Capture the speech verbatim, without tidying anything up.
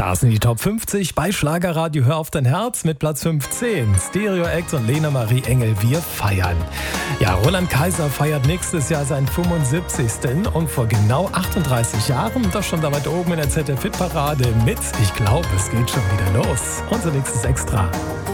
Stars in die Top fünfzig bei Schlagerradio Hör auf dein Herz mit Platz fünfzehn. Stereo Act und Lena Marie Engel, wir feiern. Ja, Roland Kaiser feiert nächstes Jahr seinen fünfundsiebzigsten und vor genau achtunddreißig Jahren, das schon da weit oben in der Z D F-Hitparade mit Ich glaube, es geht schon wieder los. Unser nächstes Extra.